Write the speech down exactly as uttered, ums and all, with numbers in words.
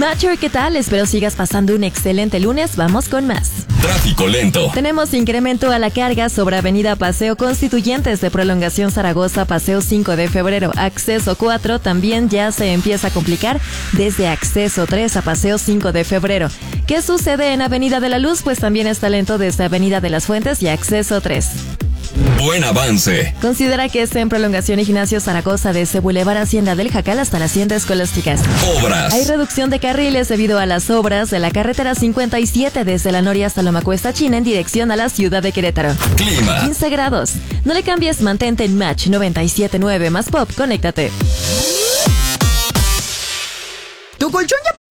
Nacho, ¿qué tal? Espero sigas pasando un excelente lunes. Vamos con más. Tráfico lento. Tenemos incremento a la carga sobre Avenida Paseo Constituyentes de Prolongación Zaragoza, Paseo cinco de febrero, Acceso cuatro. También ya se empieza a complicar desde Acceso tres a Paseo cinco de febrero. ¿Qué sucede en Avenida de la Luz? Pues también está lento desde Avenida de las Fuentes y Acceso tres. Buen avance. Considera que está en prolongación Ignacio Zaragoza desde Boulevard Hacienda del Jacal hasta la Hacienda Escolásticas. Obras. Hay reducción de carriles debido a las obras de la carretera cincuenta y siete desde la Noria hasta Loma Cuesta China en dirección a la ciudad de Querétaro. Clima. quince grados. No le cambies, mantente en Match noventa y siete punto nueve más Pop. Conéctate. ¿Tu colchón ya